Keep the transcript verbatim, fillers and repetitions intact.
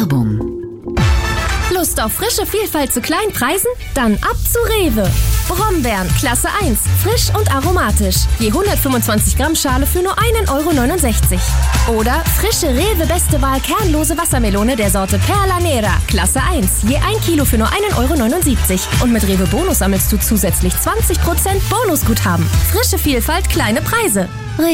Werbung. Lust auf frische Vielfalt zu kleinen Preisen? Dann ab zu Rewe. Brombeeren, Klasse eins, frisch und aromatisch. Je hundertfünfundzwanzig Gramm Schale für nur einen Euro neunundsechzig. Oder frische Rewe Beste Wahl kernlose Wassermelone der Sorte Perla Nera, Klasse eins. Je ein Kilo für nur einen Euro neunundsiebzig. Und mit Rewe Bonus sammelst du zusätzlich zwanzig Prozent Bonusguthaben. Frische Vielfalt, kleine Preise.